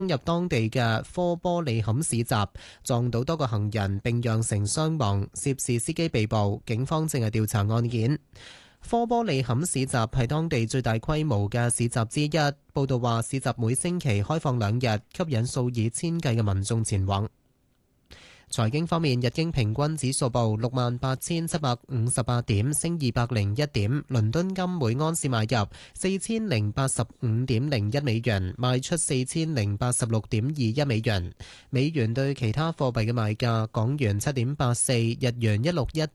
入當地嘅科波利坎市集，撞到多個行人並釀成傷亡，涉事司機被捕，警方正係調查案件。科波利坎市集係當地最大規模嘅市集之一。報道話，市集每星期開放2日，吸引數以千計嘅民眾前往。財經方面，日經平均指數報68,758點，升201點。倫敦金每安士買入4085.01美元，賣出4086.21美元。美元對其他貨幣嘅賣價：港元7.84，日元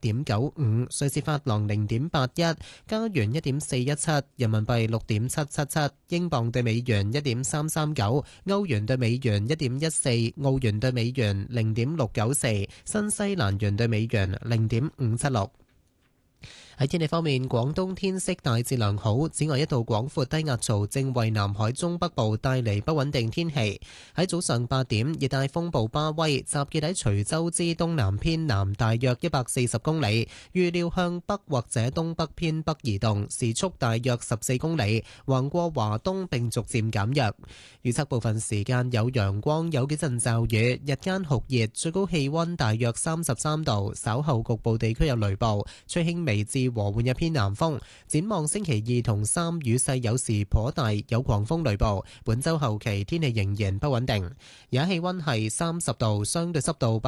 161.95，瑞士法郎0.81，加元1.417，人民幣6.777，英鎊對美元1.339，歐元對美元1.14，澳元對美元0.694，新西蘭元對美元0.576。喺天氣方面，廣東天色大致良好，此外一道廣闊低壓槽正為南海中北部帶嚟不穩定天氣。喺早上8點，熱帶風暴巴威集結喺徐州之東南偏南大約140公里，預料向北或者東北偏北移動，時速大約14公里，橫過華東並逐漸減弱。預測部分時間有陽光，有幾陣驟雨，日間酷熱，最高氣溫大約33度，稍後局部地區有雷暴，吹輕微至和緩一偏南風。展望星期2同3，雨勢有時頗大，有狂風雷暴。本周後期天氣仍然不穩定。而家氣溫係30度，相對濕度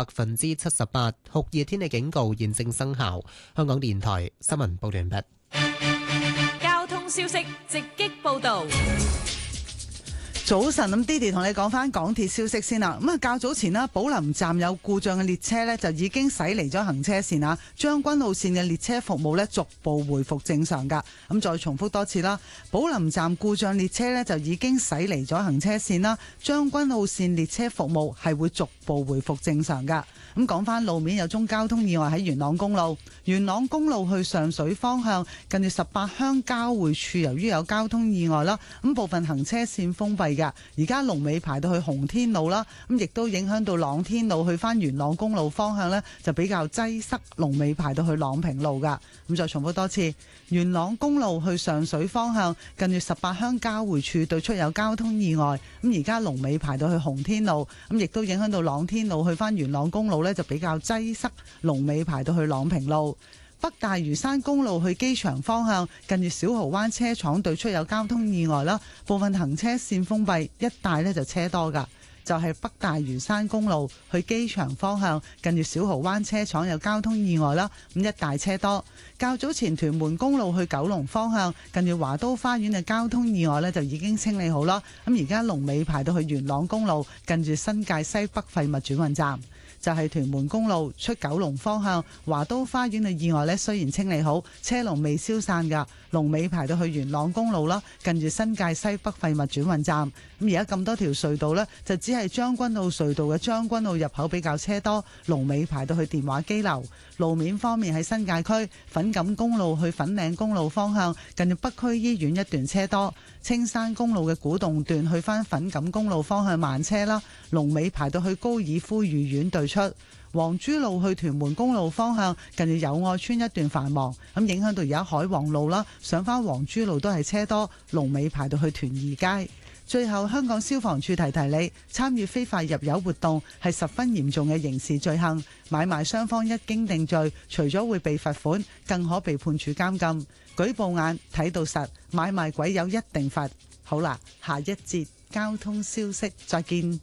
78%，酷熱天氣警告現正生效。香港電台新聞報道完畢。 交通消息直擊報道。 早晨，咁 Didi 同你講翻港鐵消息先啦。咁啊，較早前啦，寶林站有故障嘅列車呢，就已經駛離咗行車線啊。將軍澳線嘅列車服務呢，逐步回復正常噶。咁再重複多次啦，寶林站故障列車呢，就已經駛離咗行車線啦。將軍澳線列車服務係會逐步回復正常噶。咁講翻路面，有宗交通意外喺元朗公路，元朗公路去上水方向近住18鄉交匯處，由於有交通意外啦，咁部分行車線封閉嘅，而家龍尾排到去洪天路啦，咁亦都影響到朗天路去翻元朗公路方向呢，就比較擠塞，龍尾排到去朗平路噶。咁再重複多次，元朗公路去上水方向近住18鄉交匯處對出有交通意外，咁而家龍尾排到去洪天路，咁亦都影響到朗天路去翻元朗公路呢，就比較擠塞，龍尾排到去朗平路。北大嶼山公路去機場方向近住小蠔灣車廠對出有交通意外啦，部分行車線封閉，一帶呢就車多噶。就係北大嶼山公路去機場方向近住小蠔灣車廠有交通意外啦，咁一帶車多。較早前屯門公路去九龍方向近住華都花園嘅交通意外呢，就已經清理好啦，咁而家龍尾排到去元朗公路近住新界西北廢物轉運站。就係屯門公路出九龍方向華都花園嘅意外呢，雖然清理好，車龍未消散㗎，龍尾排到去元朗公路啦，近住新界西北廢物轉運站。咁而家咁多條隧道呢，就只係將軍澳隧道嘅將軍澳入口比較車多，龍尾排到去電話機樓。路面方面喺新界區粉錦公路去粉嶺公路方向近住北區醫院一段車多，青山公路嘅古洞段去返粉錦公路方向慢車啦，龍尾排到去高爾夫御苑對出。黃珠路去屯門公路方向近住友愛村一段繁忙，咁影響到而家海皇路啦，上返黃珠路都係車多，龍尾排到去屯義街。最後，香港消防處提提你，參與非法入油活動係十分嚴重嘅刑事罪行，買賣雙方一經定罪，除咗會被罰款，更可被判處監禁。舉報眼睇到實，買賣鬼友一定罰。好啦，下一節交通消息再見。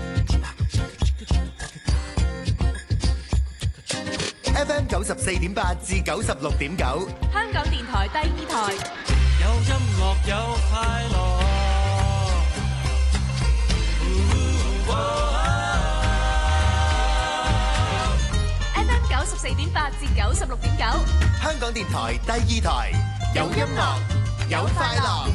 FM 94.8至96.9， 香港電台第2台， 有音樂有快樂。 FM 94.8至96.9， 香港電台第2台，有音樂有快樂。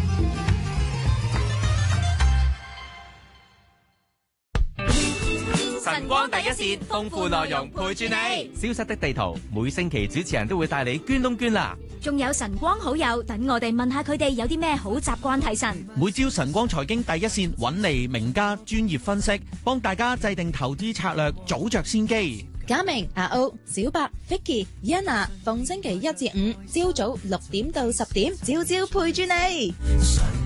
晨光第一線，豐富內容陪住你。消失的地圖，每星期主持人都會帶你捐窿捐罅。 仲有晨光好友，等我哋問下佢哋有啲咩好習慣提神。 每朝晨光財經第一線揾嚟名家專業分析，幫大家制定投資策略，早着先機。 嘉明、阿歐、小白、Vicky、Yana， 逢星期1至5朝早6點到10點，朝朝陪住你。